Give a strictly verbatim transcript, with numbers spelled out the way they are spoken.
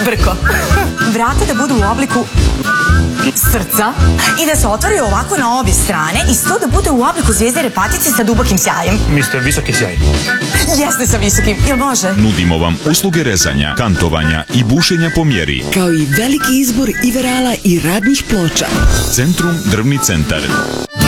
brko. Vrata da budu u obliku srca i da se otvori ovako na obje strane i sto da bude u obliku zvijezde repatice sa dubokim sjajem. Mi ste visoki sjaj. Jeste sa visokim, jel može? Nudimo vam usluge rezanja, kantovanja i bušenja po mjeri. Kao i veliki izbor iverala i radnih ploča. Centrum Drvni centar.